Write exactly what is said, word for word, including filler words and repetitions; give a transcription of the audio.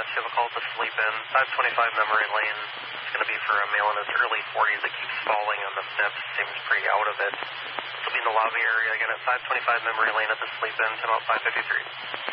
you have a call at the sleep in. five twenty-five memory lane. It's going to be for a male in his early forties that keeps falling on the steps. Seems pretty out of it. This will be in the lobby area again at five twenty-five memory lane at the sleep in, about five fifty-three.